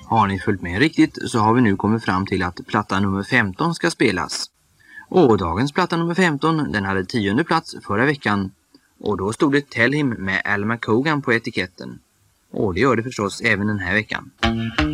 Har ni följt med riktigt så har vi nu kommit fram till att platta nummer 15 ska spelas. Och dagens platta nummer 15, den hade 10:e plats förra veckan. Och då stod det Tell Him med Al McCougan på etiketten. Och det gör det förstås även den här veckan.